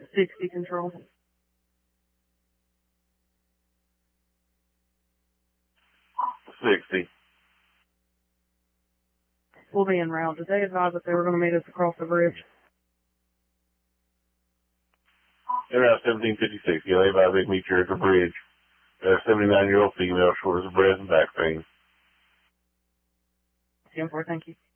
60 control. 60. We'll be en route. Did they advise that they were going to meet us across the bridge? En route 1756. Yeah, they advised they meet you at the bridge. A 79-year-old female, short as a breast and back pain. 10-4, thank you.